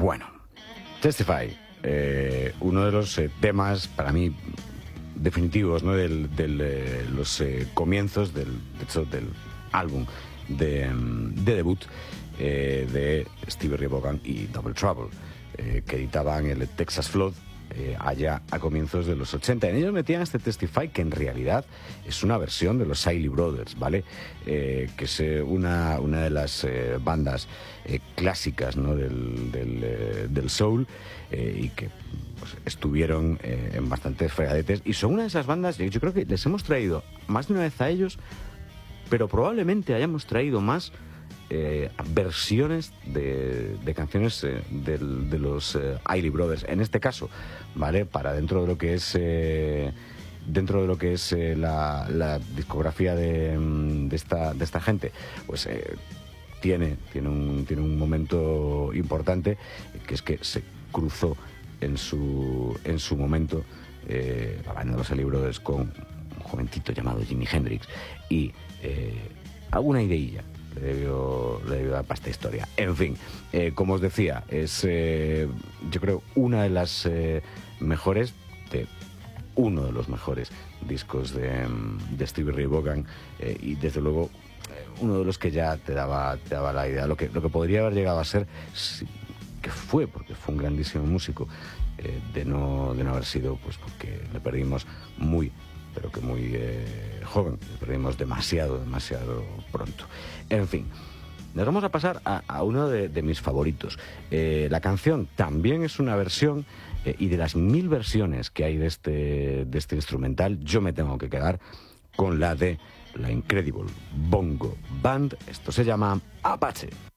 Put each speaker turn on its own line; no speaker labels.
Bueno, Testify, uno de los temas para mí definitivos, ¿no? Los comienzos del álbum de debut de Stevie Ray Vaughan y Double Trouble, que editaban el Texas Flood allá a comienzos de los 80. En ellos metían este Testify, que en realidad es una versión de los Isley Brothers, ¿vale? Que es una de las bandas clásicas, ¿no? del soul, y que pues, estuvieron en bastantes fregadetes, y son una de esas bandas, yo creo que les hemos traído más de una vez a ellos, pero probablemente hayamos traído más versiones de canciones de los Isley Brothers, en este caso, ¿vale? Para dentro de lo que es la discografía de esta gente, pues tiene un momento importante, que es que se cruzó en su momento la banda de los Isley Brothers con un jovencito llamado Jimi Hendrix, y alguna ideilla le debió dar para esta historia. En fin, como os decía, es yo creo una de las mejores, uno de los mejores discos de Stevie Ray Vaughan, y desde luego uno de los que ya te daba la idea lo que podría haber llegado a ser, porque fue un grandísimo músico, de no haber sido, pues porque le perdimos muy joven, le perdimos demasiado pronto. En fin, nos vamos a pasar a uno de mis favoritos. La canción también es una versión, y de las 1000 versiones que hay de este instrumental, yo me tengo que quedar con la de la Incredible Bongo Band. Esto se llama Apache.